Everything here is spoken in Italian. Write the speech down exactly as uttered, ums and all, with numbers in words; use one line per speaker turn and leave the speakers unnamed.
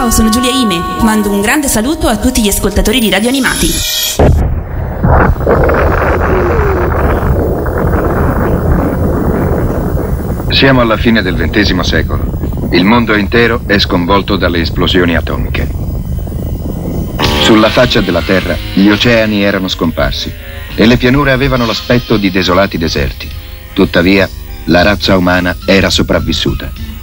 Ciao, sono Giulia Ime. Mando un grande saluto a tutti gli ascoltatori di Radio Animati.
Siamo alla fine del ventesimo secolo. Il mondo intero è sconvolto dalle esplosioni atomiche. Sulla faccia della Terra gli oceani erano scomparsi e le pianure avevano l'aspetto di desolati deserti. Tuttavia, la razza umana era sopravvissuta.